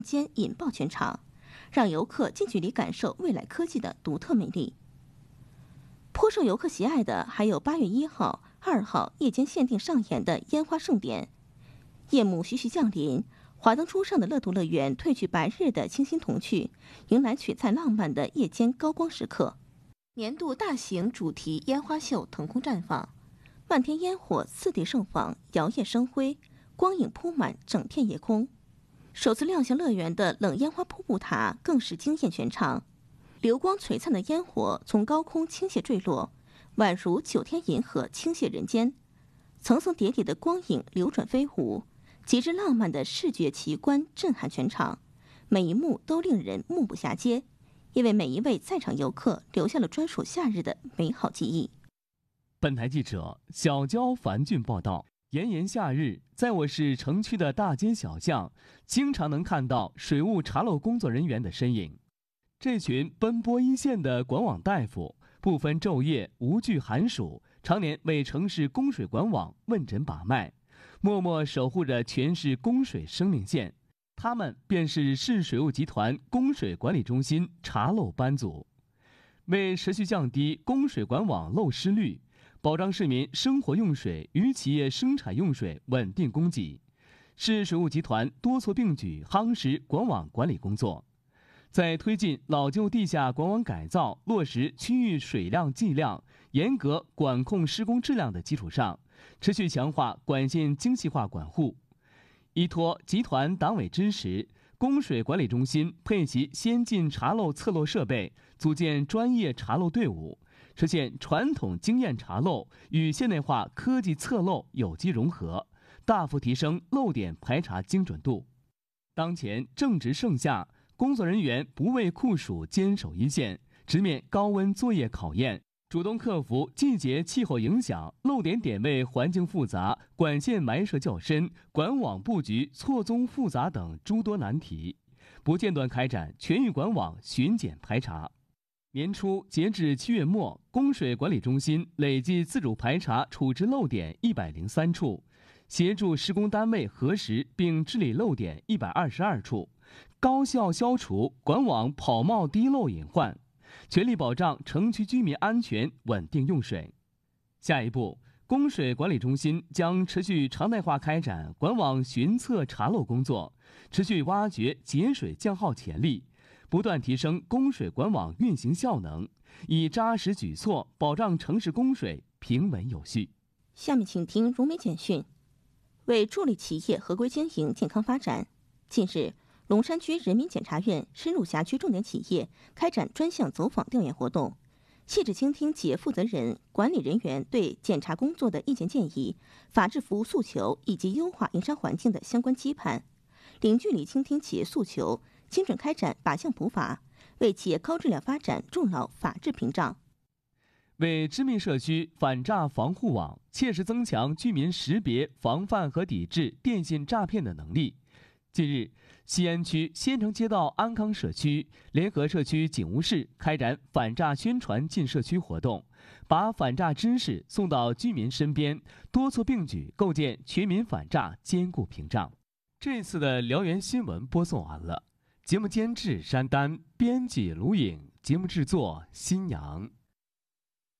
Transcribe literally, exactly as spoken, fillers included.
间引爆全场，让游客近距离感受未来科技的独特魅力。颇受游客喜爱的还有八月一号、二号夜间限定上演的烟花盛典。夜幕徐徐降临，华灯初上的乐土乐园褪去白日的清新童趣，迎来璀璨浪漫的夜间高光时刻。年度大型主题烟花秀腾空绽放，漫天烟火四地盛放，摇曳生辉，光影铺满整片夜空。首次亮相乐园的冷烟花瀑布塔更是惊艳全场，流光璀璨的烟火从高空倾泻坠落，宛如九天银河倾泻人间，层层叠叠的光影流转飞舞，极致浪漫的视觉奇观震撼全场，每一幕都令人目不暇接，也为每一位在场游客留下了专属夏日的美好记忆。 本台记者小娇、樊俊报道。炎炎夏日，在我市城区的大街小巷，经常能看到水务查漏工作人员的身影。这群奔波一线的管网大夫，不分昼夜，无惧寒暑，常年为城市供水管网问诊把脉，默默守护着全市供水生命线。他们便是市水务集团供水管理中心查漏班组。为持续降低供水管网漏失率，保障市民生活用水与企业生产用水稳定供给，市水务集团多措并举，夯实管网管理工作。在推进老旧地下管网改造、落实区域水量计量、严格管控施工质量的基础上，持续强化管线精细化管护。依托集团党委支持，供水管理中心配齐先进查漏测漏设备，组建专业查漏队伍，实现传统经验查漏与现代化科技测漏有机融合，大幅提升漏点排查精准度。当前正值盛夏，工作人员不畏酷暑，坚守一线，直面高温作业考验，主动克服季节气候影响、漏点点位环境复杂、管线埋设较深、管网布局错综复杂等诸多难题，不间断开展全域管网巡检排查。年初截至七月末，供水管理中心累计自主排查处置漏点一百零三处，协助施工单位核实并治理漏点一百二十二处，高效消除管网跑冒滴漏隐患，全力保障城区居民安全稳定用水。下一步，供水管理中心将持续常态化开展管网巡测查漏工作，持续挖掘节水降耗潜力，不断提升供水管网运行效能，以扎实举措保障城市供水平稳有序。 下面请听融媒简讯。为助力企业合规经营、健康发展，近日，龙山区人民检察院深入辖区重点企业，开展专项走访调研活动，细致倾听企业负责人、管理人员对检查工作的意见建议、法治服务诉求以及优化营商环境的相关期盼，零距离倾听企业诉求，精准开展靶向普法，为企业高质量发展筑牢法治屏障。 为知名社区反诈防护网，切实增强居民识别、防范和抵制电信诈骗的能力。近日，西安区仙城街道安康社区联合社区警务室开展反诈宣传进社区活动，把反诈知识送到居民身边，多措并举，构建全民反诈坚固屏障。这次的辽源新闻播送完了，节目监制山丹，编辑卢颖，节目制作新阳。